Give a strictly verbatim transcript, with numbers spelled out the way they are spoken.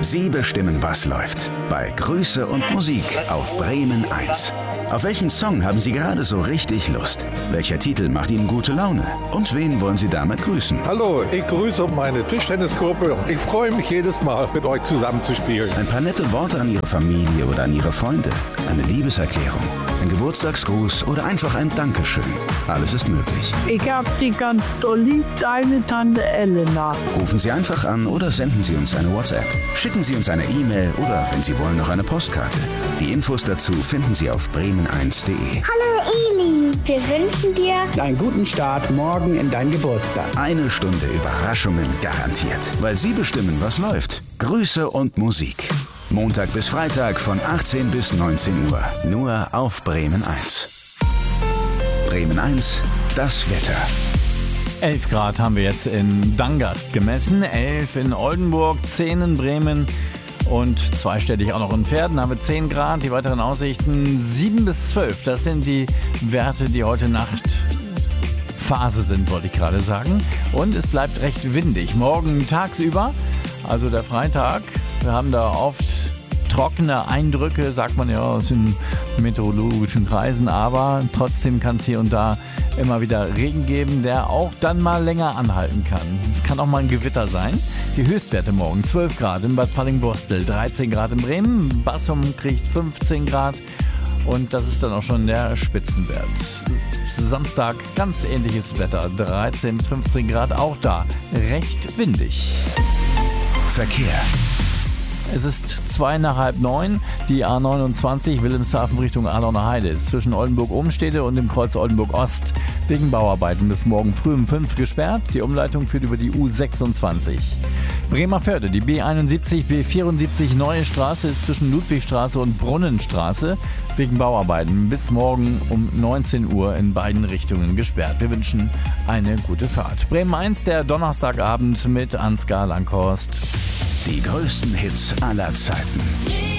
Sie bestimmen, was läuft. Bei Grüße und Musik auf Bremen eins. Auf welchen Song haben Sie gerade so richtig Lust? Welcher Titel macht Ihnen gute Laune? Und wen wollen Sie damit grüßen? Hallo, ich grüße meine Tischtennisgruppe. Ich freue mich jedes Mal, mit euch zusammen zu spielen. Ein paar nette Worte an Ihre Familie oder an Ihre Freunde. Eine Liebeserklärung, ein Geburtstagsgruß oder einfach ein Dankeschön. Alles ist möglich. Ich hab die ganz doll lieb, deine Tante Elena. Rufen Sie einfach an oder senden Sie uns eine WhatsApp. Schicken Sie uns eine E-Mail oder, wenn Sie wollen, noch eine Postkarte. Die Infos dazu finden Sie auf bremen eins punkt de. Hallo Eli, wir wünschen dir einen guten Start morgen in dein Geburtstag. Eine Stunde Überraschungen garantiert, weil Sie bestimmen, was läuft. Grüße und Musik. Montag bis Freitag von achtzehn bis neunzehn Uhr. Nur auf Bremen eins. Bremen eins, das Wetter. elf Grad haben wir jetzt in Dangast gemessen, elf in Oldenburg, zehn in Bremen und zweistellig auch noch in Pferden haben wir zehn Grad. Die weiteren Aussichten sieben bis zwölf. Das sind die Werte, die heute Nacht Phase sind, wollte ich gerade sagen. Und es bleibt recht windig. Morgen tagsüber, also der Freitag, wir haben da oft trockene Eindrücke, sagt man ja aus den meteorologischen Kreisen, aber trotzdem kann es hier und da immer wieder Regen geben, der auch dann mal länger anhalten kann. Es kann auch mal ein Gewitter sein. Die Höchstwerte morgen zwölf Grad in Bad Fallingbostel, dreizehn Grad in Bremen, Bassum kriegt fünfzehn Grad und das ist dann auch schon der Spitzenwert. Samstag ganz ähnliches Wetter, dreizehn bis fünfzehn Grad, auch da recht windig. Verkehr. Es ist zwei nach halb neun, die A neunundzwanzig Wilhelmshaven Richtung Adorner Heide ist zwischen Oldenburg-Obenstede und dem Kreuz Oldenburg-Ost wegen Bauarbeiten bis morgen früh um fünf gesperrt. Die Umleitung führt über die U sechsundzwanzig. Bremervörde, die B einundsiebzig, B vierundsiebzig Neue Straße ist zwischen Ludwigstraße und Brunnenstraße wegen Bauarbeiten bis morgen um neunzehn Uhr in beiden Richtungen gesperrt. Wir wünschen eine gute Fahrt. Bremen eins, der Donnerstagabend mit Ansgar Langhorst. Die größten Hits aller Zeiten.